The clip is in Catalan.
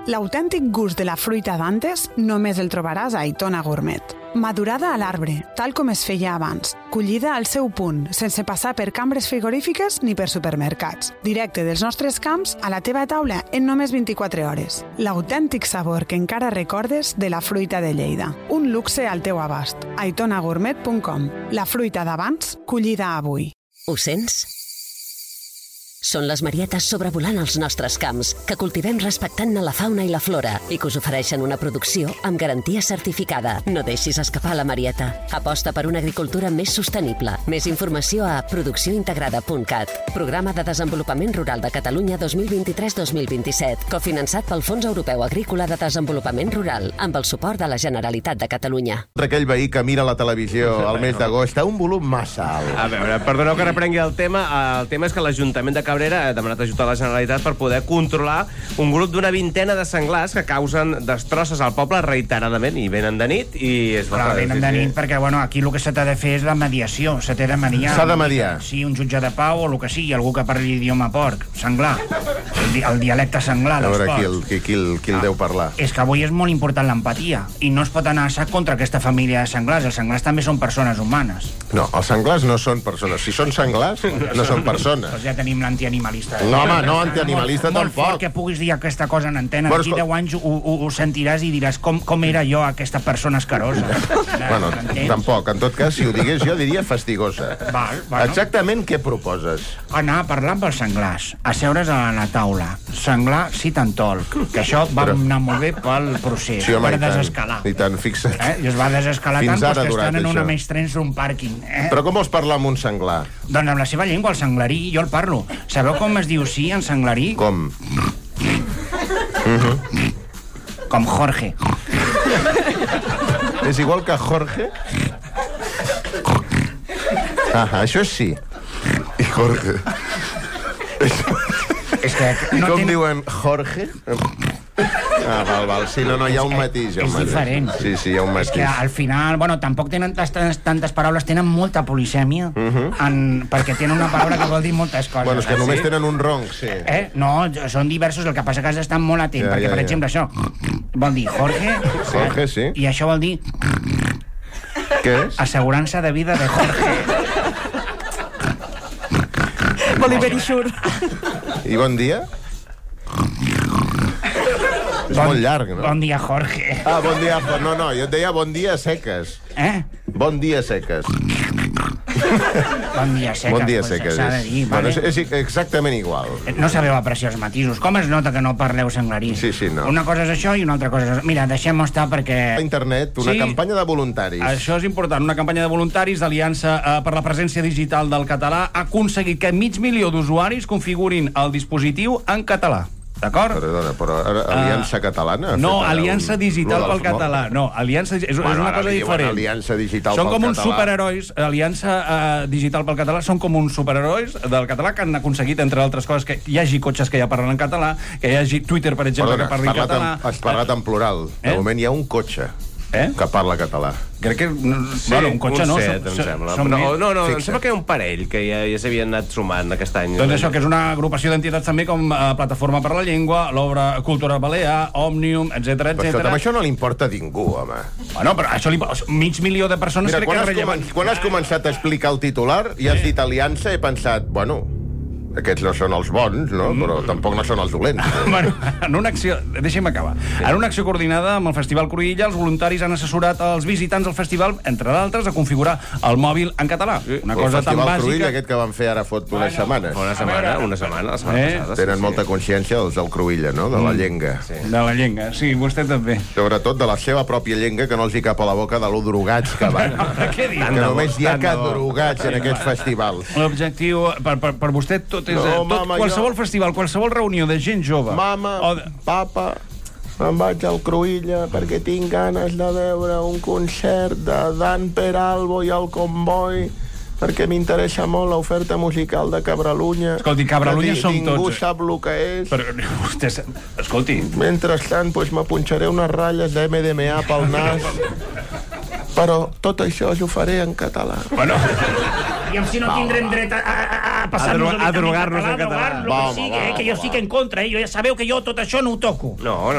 L'autèntic gust de la fruita d'antes només el trobaràs a Aitona Gourmet. Madurada a l'arbre, tal com es feia abans. Collida al seu punt, sense passar per cambres frigorífiques ni per supermercats. Directe dels nostres camps a la teva taula en només 24 hores. L'autèntic sabor que encara recordes de la fruita de Lleida. Un luxe al teu abast. aitonagourmet.com. La fruita d'abans, collida avui. Ho sents? Són les marietes sobrevolant els nostres camps, que cultivem respectant la fauna i la flora i que us ofereixen una producció amb garantia certificada. No deixis escapar la marieta. Aposta per una agricultura més sostenible. Més informació a produccióintegrada.cat. Programa de Desenvolupament Rural de Catalunya 2023-2027, cofinançat pel Fons Europeu Agrícola de Desenvolupament Rural, amb el suport de la Generalitat de Catalunya. Aquell veí que mira la televisió al mes d'agost a un volum massa alt. A veure, perdoneu que reprengui el tema. El tema és que l'Ajuntament de Cabrera ha demanat ajut a la Generalitat per poder controlar un grup d'una vintena de senglars que causen destrosses al poble reiteradament i venen de nit i es Però venen de nit perquè, bueno, aquí el que se t'ha de fer és la mediació, se t'ha de mediar. S'ha de mediar. Sí, un jutge de pau o el que sigui, algú que parli l'idioma porc, senglar, el dialecte senglar dels porcs. A veure qui el deu parlar. És que avui és molt important l'empatia i no es pot anar a sac contra aquesta família de senglars. Els senglars també són persones humanes. No, els senglars no són persones. Si són senglars, no són persones. Doncs ja tenim l'antianimalista. No, home, no, antianimalista molt tampoc. Molt fort que puguis dir aquesta cosa en antena. D'aquí 10 anys ho sentiràs i diràs com era jo, aquesta persona escarosa. Bueno, tampoc. En tot cas, si ho digués jo, diria fastigosa. Bueno. Exactament què proposes? Anar a parlar amb els senglars, asseure's a la taula. Senglar, sí tant tolc. Que això va anar molt bé pel procés, sí, home, per desescalar. I tant, fixa't. I es va desescalar tant que estan en una mestrens d'un pàrquing. Però com vols parlar amb un senglar? Doncs amb la seva llengua, el senglarí, jo el parlo. Sabeu com es diu sí en senglarí? Com? Com Jorge. És igual que Jorge? Això sí. I Jorge. És que I com diuen Jorge? Val. Sí, no, hi ha un matís. És diferent. Sí, hi ha un matís. És que al final, bueno, tampoc tenen tantes paraules, tenen molta polisèmia, perquè tenen una paraula que vol dir moltes coses. Bueno, és que només tenen un ronc, sí. No, són diversos, el que passa que has d'estar molt atent, perquè, per exemple, això vol dir Jorge. Jorge, sí. I això vol dir... Què és? Assegurança de vida de Jorge. Vol dir Berisur. I bon dia? És molt llarg, no? Bon dia, Jorge. Bon dia. No, jo et deia bon dia seques. Bon dia seques. Bon dia seques. Bon dia seques. S'ha de dir, vale? És exactament igual. No sabeu apreciar els matisos. Com es nota que no parleu senglarí? Sí, no. Una cosa és això i una altra cosa és... Mira, deixem-ho estar perquè... A internet, una campanya de voluntaris. Això és important. Una campanya de voluntaris d'Aliança per la Presència Digital del Català ha aconseguit que 500.000 d'usuaris configurin el dispositiu en català. D'acord? Perdona, però Aliança Catalana? No, Aliança Digital pel Català. No, Aliança és una cosa diferent. Aliança Digital pel Català. Són com uns superherois. Aliança Digital pel Català són com uns superherois del català que han aconseguit, entre altres coses, que hi hagi cotxes que ja parlen en català, que hi hagi Twitter, per exemple, que parli en català. Has parlat en plural. De moment hi ha un cotxe que parla català. Crec que... Bueno, un cotxe no. Em sembla. No, em sembla que hi ha un parell que ja s'havien anat sumant aquest any. Doncs això, que és una agrupació d'entitats també com Plataforma per la Llengua, l'Obra Cultura Balear, Òmnium, etc. Però escolta, això no li importa a ningú, home. Bueno, però això li... 500.000 de persones crec que és rellevant. Quan has començat a explicar el titular i has dit Aliança, he pensat, bueno... Aquests no són els bons, no? Però tampoc no són els dolents. Bueno, en una acció... Deixa'm acabar. En una acció coordinada amb el Festival Cruïlla, els voluntaris han assessorat als visitants del festival, entre d'altres, a configurar el mòbil en català. Una cosa tan bàsica... El Festival Cruïlla, aquest que van fer ara fot unes setmanes. Una setmana, la setmana passada. Tenen molta consciència els del Cruïlla, no? De la llengua. De la llengua, sí, vostè també. Sobretot de la seva pròpia llengua, que no els hi cap a la boca de lo drogats que van. Què dius? Que només hi ha que drogats en aquests festivals. L'objectiu, per vostè, tot és... Qualsevol festival, qualsevol reunió de gent jove... Mama, papa, me'n vaig al Cruïlla perquè tinc ganes de veure un concert de Dan Peralbo i el Comboi, perquè m'interessa molt l'oferta musical de Cabralunya. Escolti, Cabralunya som tots. Ningú sap el que és. Però vostè... Escolti. Mentrestant, me punxaré unes ratlles de MDMA pel nas. Però tot això ho faré en català. Bueno... I si no tindrem dret a passar-nos a drogar-nos en català. Que jo sí que en contra, ja sabeu que jo tot això no ho toco. No,